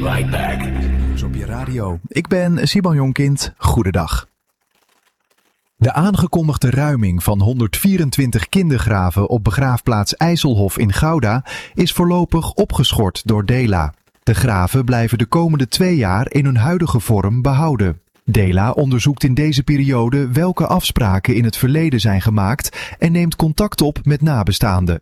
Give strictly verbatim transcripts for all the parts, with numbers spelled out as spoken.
right back. Dus op je radio. Ik ben Simon Jonkind. Goedendag. De aangekondigde ruiming van honderdvierentwintig kindergraven op begraafplaats IJsselhof in Gouda is voorlopig opgeschort door Dela. De graven blijven de komende twee jaar in hun huidige vorm behouden. Dela onderzoekt in deze periode welke afspraken in het verleden zijn gemaakt en neemt contact op met nabestaanden.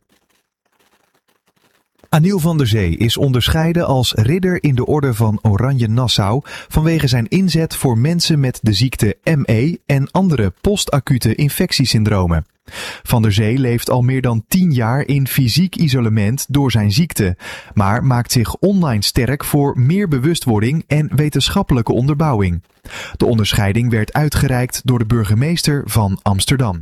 Aniel van der Zee is onderscheiden als ridder in de orde van Oranje Nassau vanwege zijn inzet voor mensen met de ziekte M E en andere postacute infectiesyndromen. Van der Zee leeft al meer dan tien jaar in fysiek isolement door zijn ziekte, maar maakt zich online sterk voor meer bewustwording en wetenschappelijke onderbouwing. De onderscheiding werd uitgereikt door de burgemeester van Amsterdam.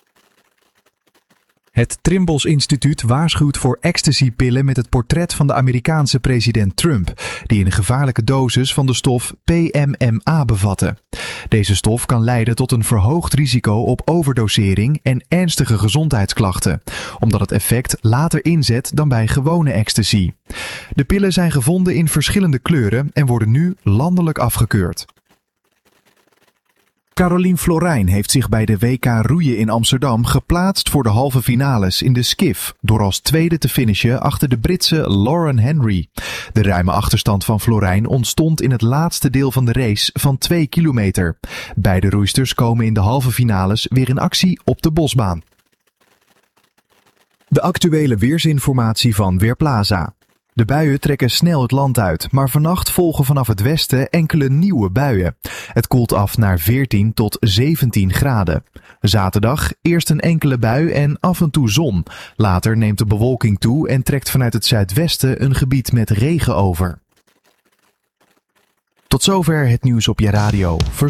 Het Trimbos Instituut waarschuwt voor ecstasypillen met het portret van de Amerikaanse president Trump, die een gevaarlijke dosis van de stof P M M A bevatten. Deze stof kan leiden tot een verhoogd risico op overdosering en ernstige gezondheidsklachten, omdat het effect later inzet dan bij gewone ecstasy. De pillen zijn gevonden in verschillende kleuren en worden nu landelijk afgekeurd. Caroline Florijn heeft zich bij de W K roeien in Amsterdam geplaatst voor de halve finales in de skiff, door als tweede te finishen achter de Britse Lauren Henry. De ruime achterstand van Florijn ontstond in het laatste deel van de race van twee kilometer. Beide roeisters komen in de halve finales weer in actie op de bosbaan. De actuele weersinformatie van Weerplaza. De buien trekken snel het land uit, maar vannacht volgen vanaf het westen enkele nieuwe buien. Het koelt af naar veertien tot zeventien graden. Zaterdag eerst een enkele bui en af en toe zon. Later neemt de bewolking toe en trekt vanuit het zuidwesten een gebied met regen over. Tot zover het nieuws op je radio.